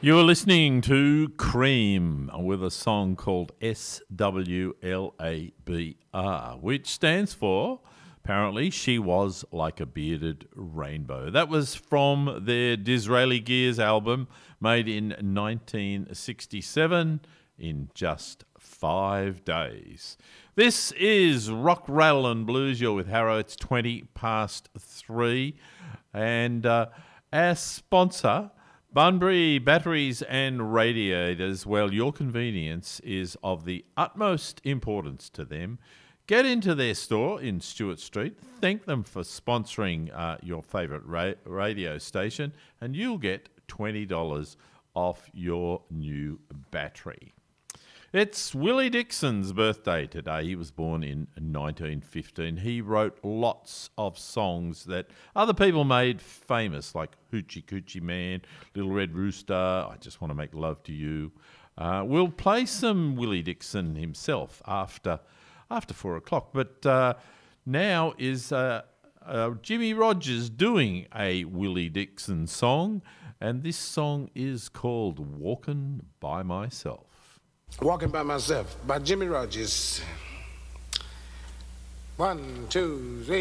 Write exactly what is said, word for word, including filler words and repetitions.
You're listening to Cream with a song called S W L A B R, which stands for, apparently, She Was Like a Bearded Rainbow. That was from their Disraeli Gears album made in nineteen sixty-seven in just five days. This is Rock, Rattle and Blues. You're with Harrow. It's twenty past three. And uh, our sponsor, Bunbury Batteries and Radiators, well, your convenience is of the utmost importance to them. Get into their store in Stewart Street, thank them for sponsoring uh, your favourite ra- radio station, and you'll get twenty dollars off your new battery. It's Willie Dixon's birthday today. He was born in nineteen fifteen. He wrote lots of songs that other people made famous, like Hoochie Coochie Man, Little Red Rooster, I Just Want to Make Love to You. Uh, we'll play some Willie Dixon himself after after four o'clock. But uh, now is uh, uh, Jimmy Rogers doing a Willie Dixon song, and this song is called Walking by Myself. Walking by Myself by Jimmy Rogers. One, two, three.